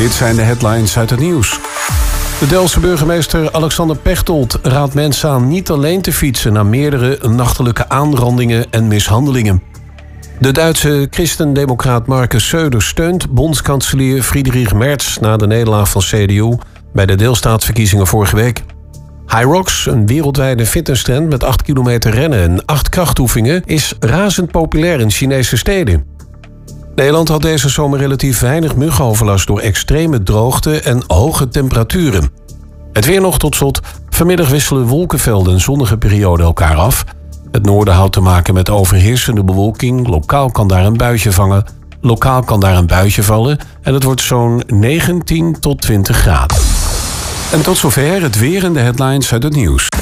Dit zijn de headlines uit het nieuws. De Delftse burgemeester Alexander Pechtold raadt mensen aan niet alleen te fietsen na meerdere nachtelijke aanrandingen en mishandelingen. De Duitse christendemocraat Markus Söder steunt bondskanselier Friedrich Merz na de nederlaag van CDU bij de deelstaatsverkiezingen vorige week. HYROX, een wereldwijde fitnesstrend met 8 kilometer rennen en 8 krachtoefeningen, is razend populair in Chinese steden. Nederland had deze zomer relatief weinig muggenoverlast door extreme droogte en hoge temperaturen. Het weer nog tot slot. Vanmiddag wisselen wolkenvelden en zonnige perioden elkaar af. Het noorden houdt te maken met overheersende bewolking. Lokaal kan daar een buitje vallen. En het wordt zo'n 19 tot 20 graden. En tot zover het weer en de headlines uit het nieuws.